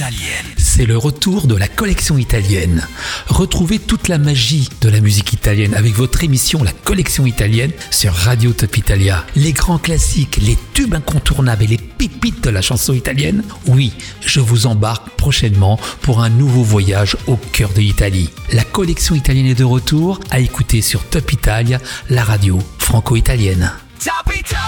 italienne. C'est le retour de la collection italienne. Retrouvez toute la magie de la musique italienne avec votre émission La Collection italienne sur Radio Top Italia. Les grands classiques, les tubes incontournables et les pépites de la chanson italienne. Oui, je vous embarque prochainement pour un nouveau voyage au cœur de l'Italie. La collection italienne est de retour à écouter sur Top Italia, la radio franco-italienne.